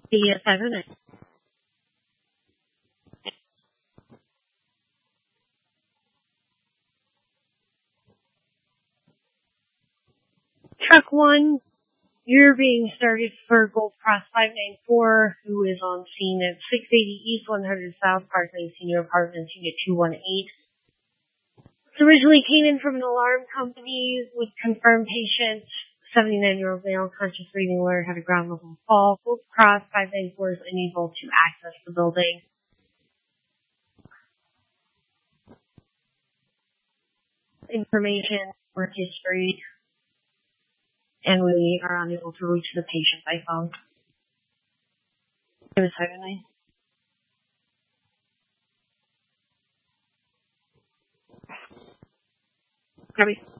Yes, I don't know. Truck 1, you're being started for Gold Cross 594, who is on scene at 680 East 100 South Parkland Senior Apartments, Unit 218. It originally came in from an alarm company with confirmed patient, 79-year-old male, conscious breathing alert, had a ground level fall. Gold Cross 594 is unable to access the building. Information, work history, and we are unable to reach the patient by phone. It was 79. Copy.